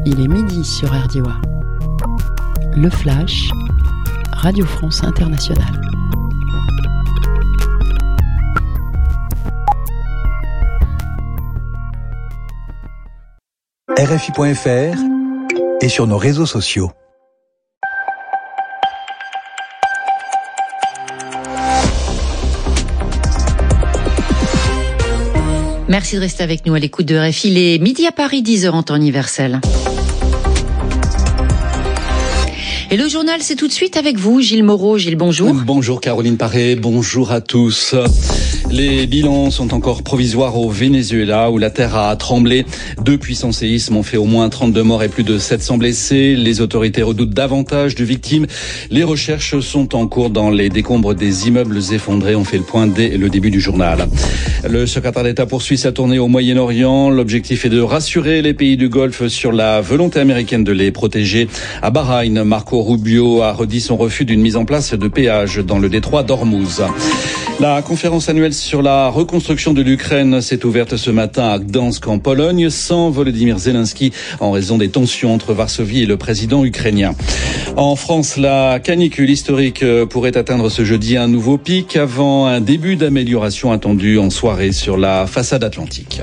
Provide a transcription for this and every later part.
Il est midi sur RDOA. Le Flash, Radio France Internationale. RFI.fr et sur nos réseaux sociaux. Merci de rester avec nous à l'écoute de RFI. Il est midi à Paris, 10h en temps universel. Et le journal, c'est tout de suite avec vous, Gilles Moreau. Gilles, bonjour. Bonjour Caroline Paré, bonjour à tous. Les bilans sont encore provisoires au Venezuela où la terre a tremblé. 2 puissants séismes ont fait au moins 32 morts et plus de 700 blessés. Les autorités redoutent davantage de victimes. Les recherches sont en cours dans les décombres des immeubles effondrés. On fait le point dès le début du journal. Le secrétaire d'État poursuit sa tournée au Moyen-Orient. L'objectif est de rassurer les pays du Golfe sur la volonté américaine de les protéger. À Bahreïn, Marco Rubio a redit son refus d'une mise en place de péage dans le détroit d'Ormuz. La conférence annuelle sur la reconstruction de l'Ukraine s'est ouverte ce matin à Gdansk en Pologne sans Volodymyr Zelensky en raison des tensions entre Varsovie et le président ukrainien. En France, la canicule historique pourrait atteindre ce jeudi un nouveau pic avant un début d'amélioration attendu en soirée sur la façade atlantique.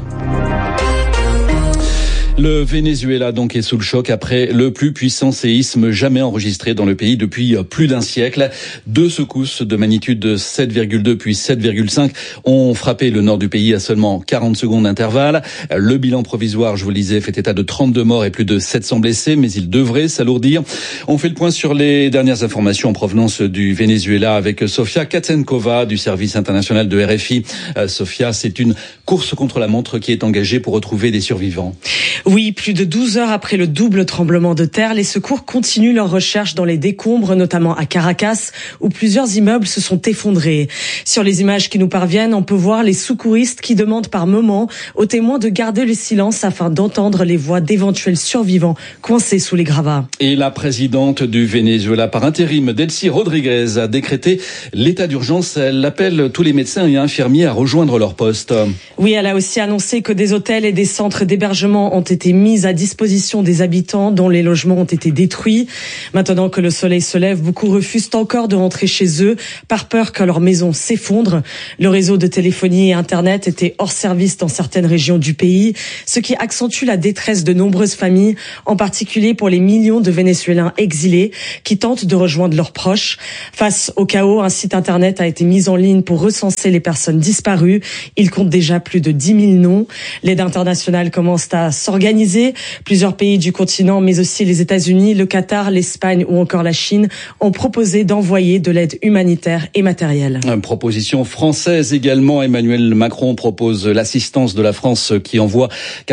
Le Venezuela donc est sous le choc après le plus puissant séisme jamais enregistré dans le pays depuis plus d'un siècle. 2 secousses de magnitude 7,2 puis 7,5 ont frappé le nord du pays à seulement 40 secondes d'intervalle. Le bilan provisoire, je vous le disais, fait état de 32 morts et plus de 700 blessés, mais il devrait s'alourdir. On fait le point sur les dernières informations en provenance du Venezuela avec Sofia Katsenkova du service international de RFI. Sofia, c'est une course contre la montre qui est engagée pour retrouver des survivants. Oui, plus de 12 heures après le double tremblement de terre, les secours continuent leur recherche dans les décombres, notamment à Caracas, où plusieurs immeubles se sont effondrés. Sur les images qui nous parviennent, on peut voir les secouristes qui demandent par moments aux témoins de garder le silence afin d'entendre les voix d'éventuels survivants coincés sous les gravats. Et la présidente du Venezuela par intérim, Delcy Rodriguez, a décrété l'état d'urgence. Elle appelle tous les médecins et infirmiers à rejoindre leur poste. Oui, elle a aussi annoncé que des hôtels et des centres d'hébergement ont été mis à disposition des habitants dont les logements ont été détruits. Maintenant que le soleil se lève, beaucoup refusent encore de rentrer chez eux par peur que leur maison s'effondre. Le réseau de téléphonie et Internet était hors service dans certaines régions du pays, ce qui accentue la détresse de nombreuses familles, en particulier pour les millions de Vénézuéliens exilés qui tentent de rejoindre leurs proches. Face au chaos, un site Internet a été mis en ligne pour recenser les personnes disparues. Il compte déjà plus de 10 000 noms. L'aide internationale commence à s'organiser. Plusieurs pays du continent, mais aussi les États-Unis, le Qatar, l'Espagne ou encore la Chine ont proposé d'envoyer de l'aide humanitaire et matérielle. Une proposition française également. Emmanuel Macron propose l'assistance de la France qui envoie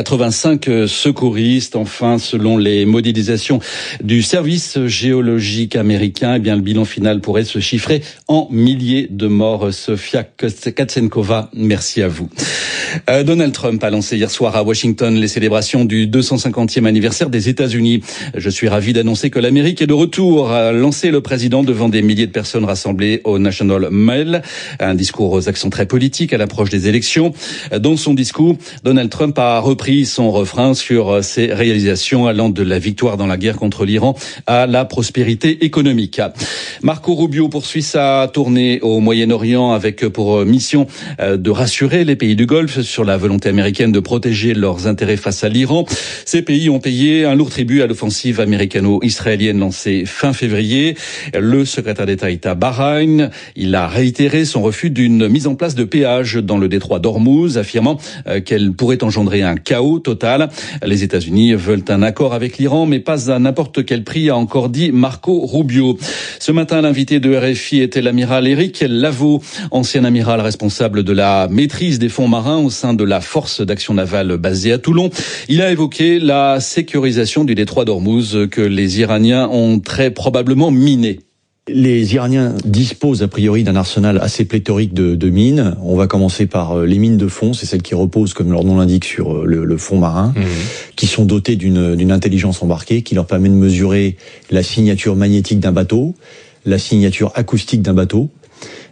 85 secouristes. Enfin, selon les modélisations du service géologique américain, eh bien, le bilan final pourrait se chiffrer en milliers de morts. Sofia Katsenkova, merci à vous. Donald Trump a lancé hier soir à Washington les célébrations du 250e anniversaire des États-Unis. Je suis ravi d'annoncer que l'Amérique est de retour, a lancé le président devant des milliers de personnes rassemblées au National Mall. Un discours aux accents très politiques à l'approche des élections. Dans son discours, Donald Trump a repris son refrain sur ses réalisations allant de la victoire dans la guerre contre l'Iran à la prospérité économique. Marco Rubio poursuit sa tournée au Moyen-Orient avec pour mission de rassurer les pays du Golfe sur la volonté américaine de protéger leurs intérêts face à l'Iran. Ces pays ont payé un lourd tribut à l'offensive américano-israélienne lancée fin février. Le secrétaire d'État est à Bahreïn. Il a réitéré son refus d'une mise en place de péage dans le détroit d'Ormuz, affirmant qu'elle pourrait engendrer un chaos total. Les États-Unis veulent un accord avec l'Iran, mais pas à n'importe quel prix, a encore dit Marco Rubio. Ce matin, l'invité de RFI était l'amiral Éric Laveau, ancien amiral responsable de la maîtrise des fonds marins au sein de la force d'action navale basée à Toulon. Il a évoqué la sécurisation du détroit d'Ormuz que les Iraniens ont très probablement miné. Les Iraniens disposent a priori d'un arsenal assez pléthorique de mines. On va commencer par les mines de fond, c'est celles qui reposent, comme leur nom l'indique, sur le fond marin, qui sont dotées d'une intelligence embarquée qui leur permet de mesurer la signature magnétique d'un bateau, la signature acoustique d'un bateau,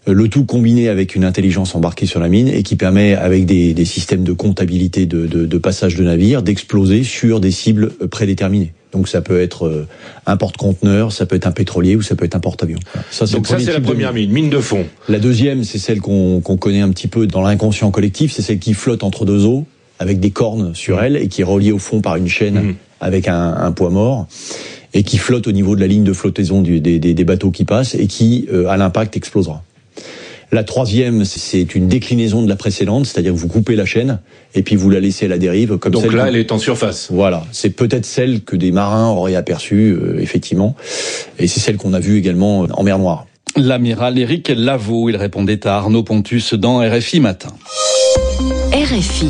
Le tout combiné avec une intelligence embarquée sur la mine et qui permet, avec des systèmes de comptabilité de passage de navire, d'exploser sur des cibles prédéterminées. Donc ça peut être un porte-conteneur, ça peut être un pétrolier ou ça peut être un porte-avions. Ça, c'est la première mine de fond. La deuxième, c'est celle qu'on connaît un petit peu dans l'inconscient collectif, c'est celle qui flotte entre deux eaux, avec des cornes sur elle et qui est reliée au fond par une chaîne avec un poids mort et qui flotte au niveau de la ligne de flottaison des bateaux qui passent et qui, à l'impact, explosera. La troisième, c'est une déclinaison de la précédente, c'est-à-dire que vous coupez la chaîne et puis vous la laissez à la dérive. Comme donc là, elle est en surface. Voilà, c'est peut-être celle que des marins auraient aperçue, effectivement, et c'est celle qu'on a vue également en mer Noire. L'amiral Éric Lavaux, il répondait à Arnaud Pontus dans RFI Matin. RFI.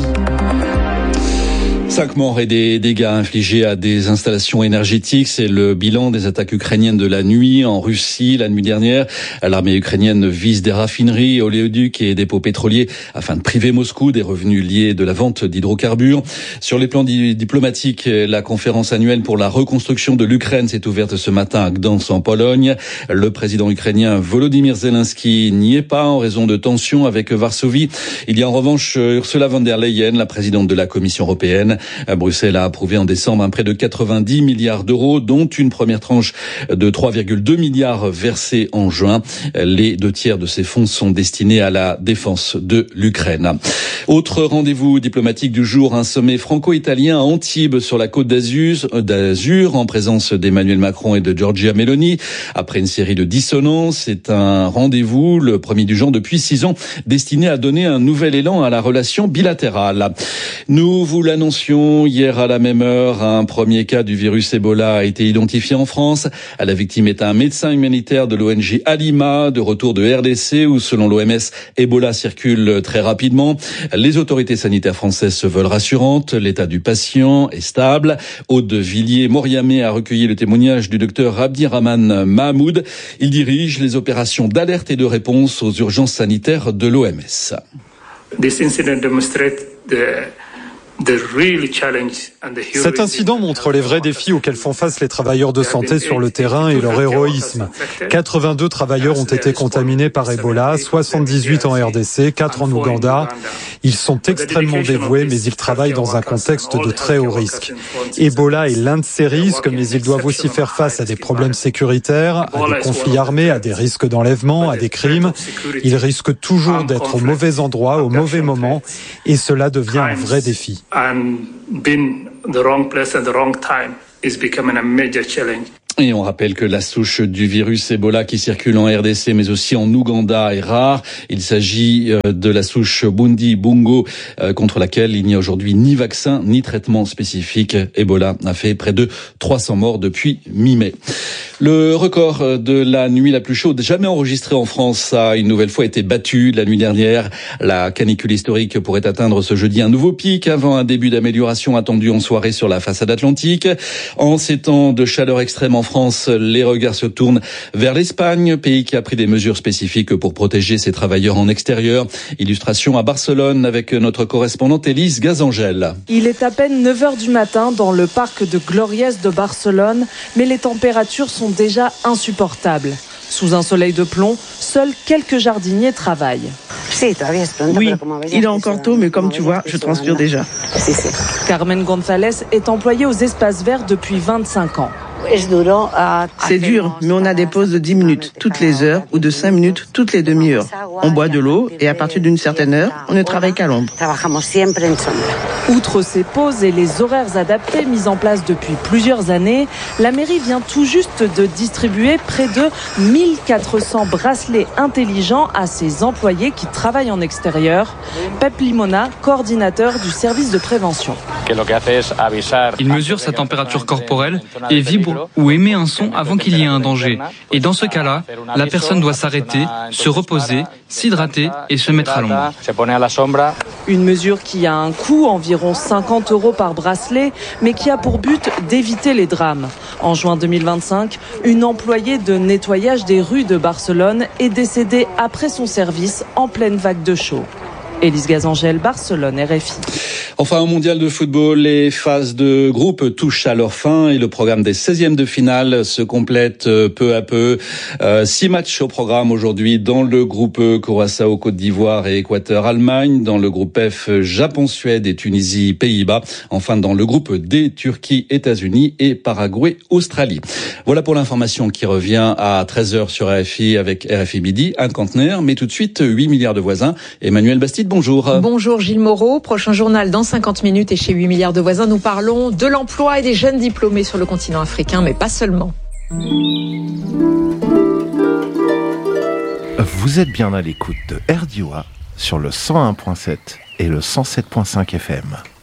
5 morts et des dégâts infligés à des installations énergétiques. C'est le bilan des attaques ukrainiennes de la nuit en Russie. La nuit dernière, l'armée ukrainienne vise des raffineries, oléoducs et dépôts pétroliers afin de priver Moscou des revenus liés de la vente d'hydrocarbures. Sur les plans diplomatiques, la conférence annuelle pour la reconstruction de l'Ukraine s'est ouverte ce matin à Gdansk en Pologne. Le président ukrainien Volodymyr Zelensky n'y est pas en raison de tensions avec Varsovie. Il y a en revanche Ursula von der Leyen, la présidente de la Commission européenne. Bruxelles a approuvé en décembre un prêt de 90 milliards d'euros, dont une première tranche de 3,2 milliards versée en juin. Les 2/3 de ces fonds sont destinés à la défense de l'Ukraine. Autre rendez-vous diplomatique du jour, un sommet franco-italien à Antibes sur la côte d'Azur en présence d'Emmanuel Macron et de Giorgia Meloni. Après une série de dissonances, c'est un rendez-vous, le premier du genre depuis 6 ans, destiné à donner un nouvel élan à la relation bilatérale. Nous vous l'annoncions hier à la même heure, un premier cas du virus Ebola a été identifié en France. La victime est un médecin humanitaire de l'ONG Alima, de retour de RDC, où selon l'OMS, Ebola circule très rapidement. Les autorités sanitaires françaises se veulent rassurantes. L'état du patient est stable. Aude Villiers-Moriamé a recueilli le témoignage du docteur Abdirahman Mahmoud. Il dirige les opérations d'alerte et de réponse aux urgences sanitaires de l'OMS. This incident demonstrates Cet incident montre les vrais défis auxquels font face les travailleurs de santé sur le terrain et leur héroïsme. 82 travailleurs ont été contaminés par Ebola, 78 en RDC, 4 en Ouganda. Ils sont extrêmement dévoués, mais ils travaillent dans un contexte de très haut risque. Ebola est l'un de ces risques, mais ils doivent aussi faire face à des problèmes sécuritaires, à des conflits armés, à des risques d'enlèvement, à des crimes. Ils risquent toujours d'être au mauvais endroit, au mauvais moment, et cela devient un vrai défi. And being the wrong place at the wrong time is becoming a major challenge. Et on rappelle que la souche du virus Ebola qui circule en RDC mais aussi en Ouganda est rare. Il s'agit de la souche Bundi-Bungo contre laquelle il n'y a aujourd'hui ni vaccin ni traitement spécifique. Ebola a fait près de 300 morts depuis mi-mai. Le record de la nuit la plus chaude jamais enregistrée en France a une nouvelle fois été battu la nuit dernière. La canicule historique pourrait atteindre ce jeudi un nouveau pic avant un début d'amélioration attendu en soirée sur la façade atlantique. En ces temps de chaleur extrême en France, les regards se tournent vers l'Espagne, pays qui a pris des mesures spécifiques pour protéger ses travailleurs en extérieur. Illustration à Barcelone avec notre correspondante Élise Gazangel. Il est à peine 9h du matin dans le parc de Gloriès de Barcelone, mais les températures sont déjà insupportables. Sous un soleil de plomb, seuls quelques jardiniers travaillent. Oui, il est encore tôt, mais comme tu vois, je transpire déjà. Carmen González est employée aux espaces verts depuis 25 ans. C'est dur, mais on a des pauses de 10 minutes toutes les heures ou de 5 minutes toutes les demi-heures. On boit de l'eau et à partir d'une certaine heure, on ne travaille qu'à l'ombre. Outre ces pauses et les horaires adaptés mis en place depuis plusieurs années, la mairie vient tout juste de distribuer près de 1400 bracelets intelligents à ses employés qui travaillent en extérieur. Pep Limona, coordinateur du service de prévention. Il mesure sa température corporelle et vibre ou émet un son avant qu'il y ait un danger. Et dans ce cas-là, la personne doit s'arrêter, se reposer, s'hydrater et se mettre à l'ombre. Une mesure qui a un coût, environ 50 € par bracelet, mais qui a pour but d'éviter les drames. En juin 2025, une employée de nettoyage des rues de Barcelone est décédée après son service en pleine vague de chaud. Élise Gazangel, Barcelone, RFI. Enfin, au mondial de football, les phases de groupe touchent à leur fin et le programme des 16e de finale se complète peu à peu. 6 matchs au programme aujourd'hui dans le groupe E, Curaçao, Côte d'Ivoire et Équateur, Allemagne. Dans le groupe F, Japon, Suède et Tunisie, Pays-Bas. Enfin, dans le groupe D, Turquie, États-Unis et Paraguay, Australie. Voilà pour l'information qui revient à 13h sur RFI avec RFI Midi, Anne Cantenaire. Mais tout de suite, 8 milliards de voisins. Emmanuel Bastide, bonjour. Bonjour Gilles Moreau. Prochain journal dans 50 minutes et chez 8 milliards de voisins, nous parlons de l'emploi et des jeunes diplômés sur le continent africain, mais pas seulement. Vous êtes bien à l'écoute de RDOA sur le 101.7 et le 107.5 FM.